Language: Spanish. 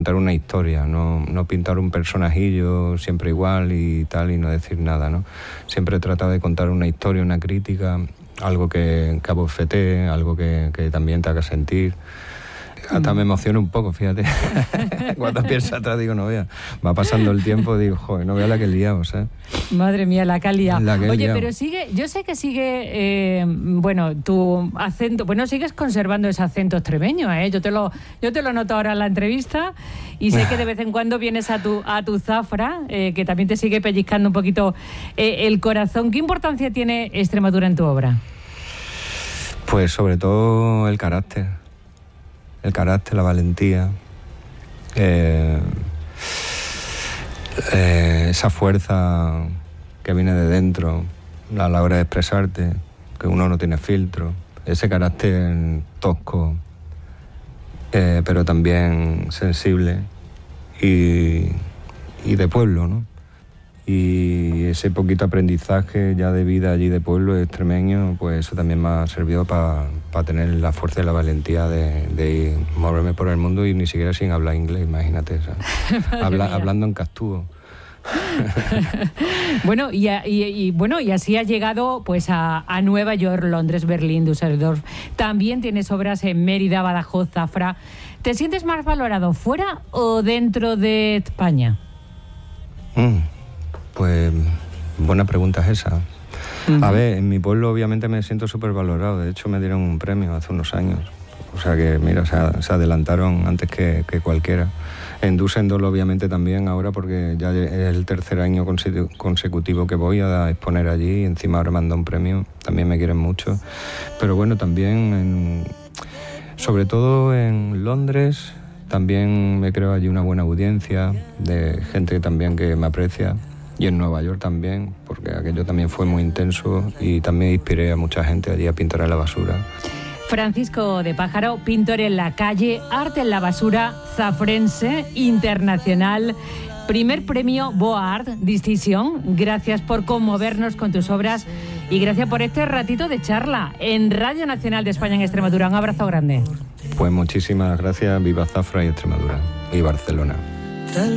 contar una historia, no pintar un personajillo siempre igual y tal y no decir nada, ¿no? Siempre he tratado de contar una historia, una crítica, algo que abofetee, algo que también te haga sentir. Hasta me emociono un poco, fíjate. Cuando pienso atrás digo, no vea, va pasando el tiempo, digo, joder, no vea la que he liado, ¿sabes? Madre mía, la que ha liado. Oye, liado. pero yo sé que sigue, tu acento, sigues conservando ese acento extremeño, ¿eh? Yo te lo noto ahora en la entrevista y sé que de vez en cuando vienes a tu Zafra, que también te sigue pellizcando un poquito el corazón. ¿Qué importancia tiene Extremadura en tu obra? Pues sobre todo el carácter, la valentía, esa fuerza que viene de dentro a la hora de expresarte, que uno no tiene filtro, ese carácter tosco, pero también sensible y de pueblo, ¿no? Y ese poquito aprendizaje ya de vida allí de pueblo extremeño, pues eso también me ha servido para tener la fuerza y la valentía de moverme por el mundo y ni siquiera sin hablar inglés, imagínate, hablando en castúo. Y así has llegado pues a Nueva York, Londres, Berlín, Düsseldorf. También tienes obras en Mérida, Badajoz, Zafra. ¿Te sientes más valorado fuera o dentro de España? Pues buena pregunta es esa. A ver, en mi pueblo obviamente me siento súper valorado. De hecho me dieron un premio hace unos años. O sea que, mira, se adelantaron antes que cualquiera. En Düsseldorf obviamente también ahora, porque ya es el tercer año consecutivo que voy a exponer allí. Y encima ahora me han dado un premio. También me quieren mucho. Pero bueno, también sobre todo en Londres también me creo allí una buena audiencia de gente también que me aprecia. Y en Nueva York también, porque aquello también fue muy intenso y también inspiré a mucha gente allí a pintar en la basura. Francisco de Pájaro, pintor en la calle, arte en la basura, zafrense, internacional, primer premio Boa Art Distinción. Gracias por conmovernos con tus obras y gracias por este ratito de charla en Radio Nacional de España en Extremadura. Un abrazo grande. Pues muchísimas gracias, viva Zafra y Extremadura y Barcelona.